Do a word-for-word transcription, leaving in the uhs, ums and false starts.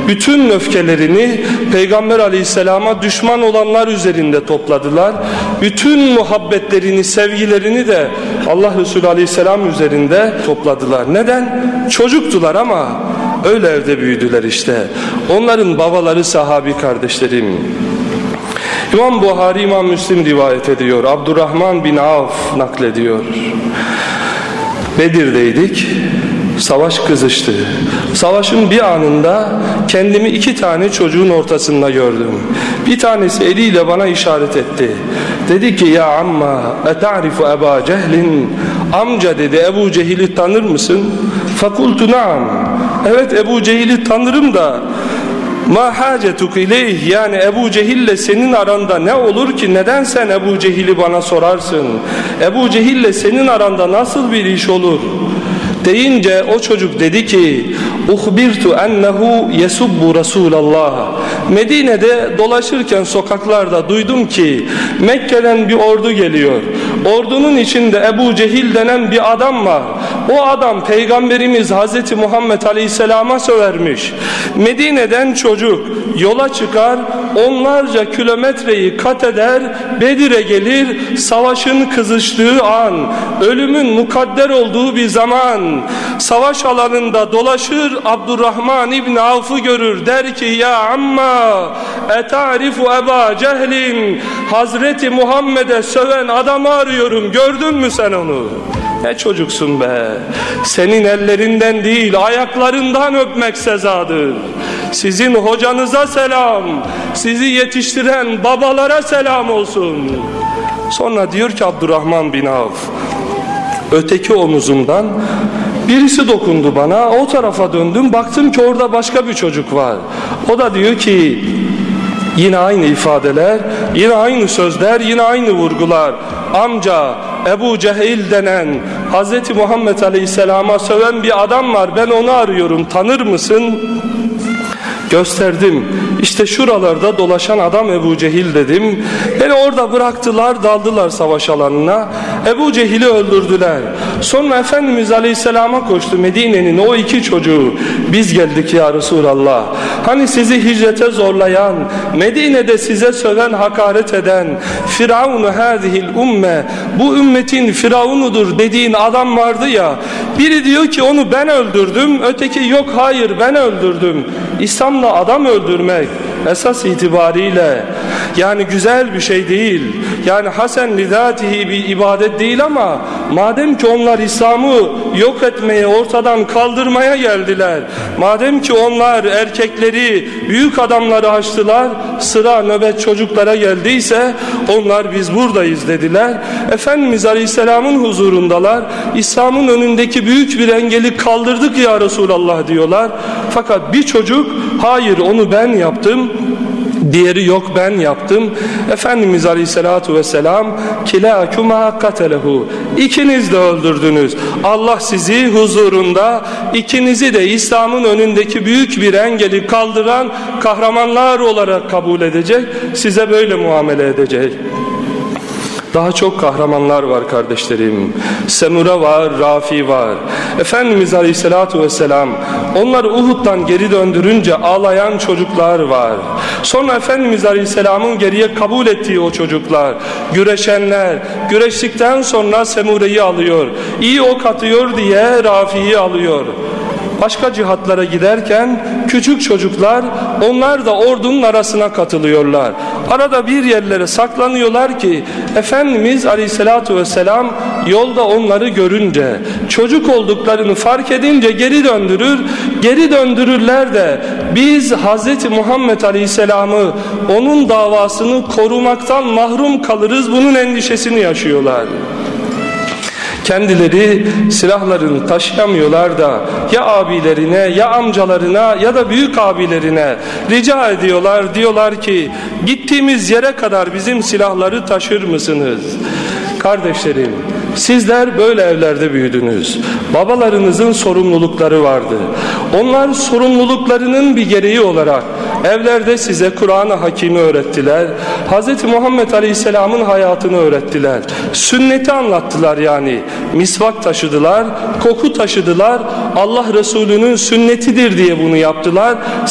bütün öfkelerini Peygamber Aleyhisselam'a düşman olanlar üzerinde topladılar. Bütün muhabbetlerini, sevgilerini de Allah Resulü Aleyhisselam üzerinde topladılar. Neden? Çocuktular ama öyle evde büyüdüler işte. Onların babaları sahabi kardeşlerim. İmam Buhari, İmam Müslim rivayet ediyor. Abdurrahman bin Avf naklediyor. Bedir'deydik. Savaş kızıştı. Savaşın bir anında kendimi iki tane çocuğun ortasında gördüm. Bir tanesi eliyle bana işaret etti. Dedi ki ya amma eta'rifu Eba Cehlin, amca dedi, Ebu Cehil'i tanır mısın? Fakultu naam. Evet, Ebu Cehil'i tanırım da ma hacetuk ileyh, yani Ebu Cehil'le senin aranda ne olur ki, neden sen Ebu Cehil'i bana sorarsın? Ebu Cehil'le senin aranda nasıl bir iş olur? Deyince o çocuk dedi ki uhbirtu ennehu yesubbu Resulallah. Medine'de dolaşırken sokaklarda duydum ki Mekke'den bir ordu geliyor. Ordunun içinde Ebu Cehil denen bir adam var. O adam Peygamberimiz Hazreti Muhammed Aleyhisselam'a sövermiş. Medine'den çocuk yola çıkar, onlarca kilometreyi kat eder, Bedir'e gelir, savaşın kızıştığı an, ölümün mukadder olduğu bir zaman, savaş alanında dolaşır, Abdurrahman İbni Avf'ı görür, der ki ya amma etarifu Eba Cehlin, Hazreti Muhammed'e söven adamı arıyorum, gördün mü sen onu? Ne çocuksun be, senin ellerinden değil ayaklarından öpmek sezadır. Sizin hocanıza selam, sizi yetiştiren babalara selam olsun. Sonra diyor ki Abdurrahman bin Avf, öteki omuzumdan birisi dokundu bana, o tarafa döndüm, baktım ki orada başka bir çocuk var. O da diyor ki yine aynı ifadeler, yine aynı sözler, yine aynı vurgular. Amca, Ebu Cehil denen Hazreti Muhammed Aleyhisselam'a söven bir adam var, ben onu arıyorum, tanır mısın? Gösterdim. İşte şuralarda dolaşan adam Ebu Cehil dedim. Beni orada bıraktılar, daldılar savaş alanına. Ebu Cehil'i öldürdüler. Sonra Efendimiz Aleyhisselam'a koştu Medine'nin o iki çocuğu. Biz geldik ya Resulallah. Hani sizi hicrete zorlayan, Medine'de size söven, hakaret eden, Firavunu hâzihil umme, bu ümmetin Firavunudur dediğin adam vardı ya. Biri diyor ki onu ben öldürdüm, öteki yok hayır ben öldürdüm. İslam'da adam öldürmek esas itibariyle yani güzel bir şey değil. Yani hasen lidatihi bir ibadet değil ama madem ki onlar İslam'ı yok etmeye, ortadan kaldırmaya geldiler, madem ki onlar erkekleri, büyük adamları açtılar, sıra nöbet çocuklara geldiyse onlar biz buradayız dediler. Efendimiz Aleyhisselam'ın huzurundalar. İslam'ın önündeki büyük bir engeli kaldırdık ya Resulallah diyorlar. Fakat bir çocuk hayır onu ben yaptım, diğeri yok ben yaptım. Efendimiz Aleyhisselatu Vesselam kilâkuma katelehu, İkiniz de öldürdünüz. Allah sizi huzurunda ikinizi de İslam'ın önündeki büyük bir engeli kaldıran kahramanlar olarak kabul edecek, size böyle muamele edecek. Daha çok kahramanlar var kardeşlerim. Semura var, Rafi var. Efendimiz Aleyhisselatü Vesselam onları Uhud'dan geri döndürünce ağlayan çocuklar var. Sonra Efendimiz Aleyhisselam'ın geriye kabul ettiği o çocuklar, güreşenler, güreştikten sonra Semura'yı alıyor. İyi ok atıyor diye Rafi'yi alıyor. Başka cihatlara giderken küçük çocuklar, onlar da ordunun arasına katılıyorlar. Arada bir yerlere saklanıyorlar ki Efendimiz Aleyhisselatü Vesselam yolda onları görünce, çocuk olduklarını fark edince geri döndürür. Geri döndürürler de biz Hazreti Muhammed Aleyhisselam'ı, onun davasını korumaktan mahrum kalırız, bunun endişesini yaşıyorlar. Kendileri silahlarını taşıyamıyorlar da ya abilerine, ya amcalarına, ya da büyük abilerine rica ediyorlar. Diyorlar ki gittiğimiz yere kadar bizim silahları taşır mısınız? Kardeşlerim, sizler böyle evlerde büyüdünüz. Babalarınızın sorumlulukları vardı. Onlar sorumluluklarının bir gereği olarak evlerde size Kur'an-ı Hakim'i öğrettiler. Hz. Muhammed Aleyhisselam'ın hayatını öğrettiler. Sünneti anlattılar yani. Misvak taşıdılar, koku taşıdılar. Allah Resulü'nün sünnetidir diye bunu yaptılar.